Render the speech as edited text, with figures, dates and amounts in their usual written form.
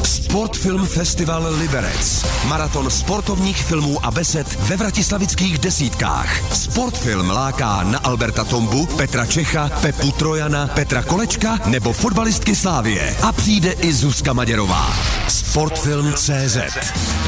Sportfilm Festival Liberec. Maraton sportovních filmů a besed ve vratislavických desítkách. Sportfilm láká na Alberta Tombu, Petra Čecha, Pepu Trojana, Petra Kolečka nebo fotbalistky Slávie. A přijde i Zuzka Maděrová. Sportfilm.cz